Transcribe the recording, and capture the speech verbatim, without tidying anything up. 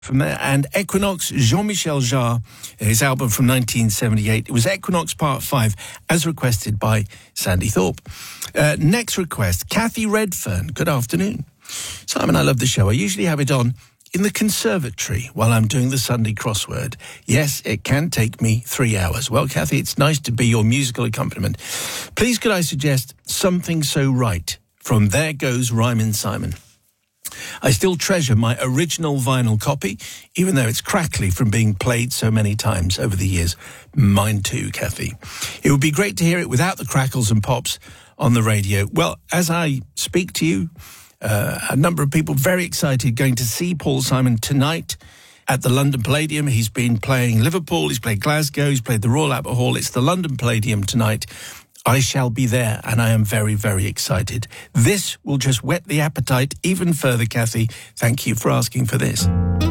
from there, and Equinox, Jean-Michel Jarre, his album from nineteen seventy-eight. It was Equinox Part five, as requested by Sandy Thorpe. Uh, next request, Kathy Redfern. Good afternoon. Simon, I love the show. I usually have it on in the conservatory while I'm doing the Sunday crossword. Yes, it can take me three hours. Well, Kathy, it's nice to be your musical accompaniment. Please could I suggest Something So Right from There Goes Rhymin' Simon. I still treasure my original vinyl copy, even though it's crackly from being played so many times over the years. Mine too, Kathy. It would be great to hear it without the crackles and pops on the radio. Well, as I speak to you, uh, a number of people very excited going to see Paul Simon tonight at the London Palladium. He's been playing Liverpool, he's played Glasgow, he's played the Royal Albert Hall. It's the London Palladium tonight. I shall be there, and I am very, very excited. This will just whet the appetite even further, Kathy. Thank you for asking for this.